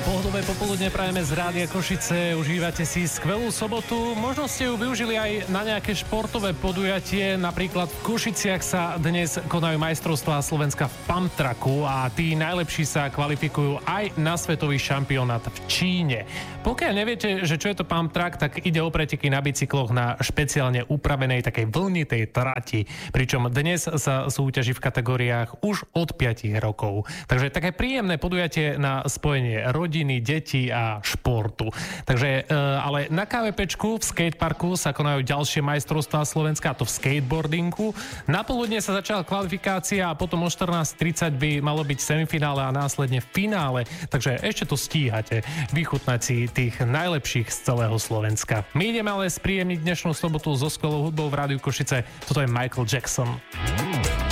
Pohodové popoludne prajeme z Rádia Košice, užívate si skvelú sobotu, možno ste ju využili aj na nejaké športové podujatie, napríklad v Košiciach sa dnes konajú majstrovstvá Slovenska v pumptraku a tí najlepší sa kvalifikujú aj na svetový šampionát v Číne. Pokiaľ neviete, že čo je to pumptrack, tak ide o preteky na bicykloch na špeciálne upravenej takej vlnitej trati, pričom dnes sa súťaží v kategóriách už od 5 rokov. Takže také príjemné podujatie na spojenie rodiny, detí a športu. Takže, ale na KVPčku v skateparku sa konajú ďalšie majstrovstvá Slovenska, a to v skateboardingu. Napoludne sa začala kvalifikácia a potom o 14:30 by malo byť semifinále a následne finále. Takže ešte to stíhate vychutnať si tých najlepších z celého Slovenska. My ideme ale spríjemniť dnešnú sobotu so skvelou hudbou v Rádiu Košice. Toto je Michael Jackson.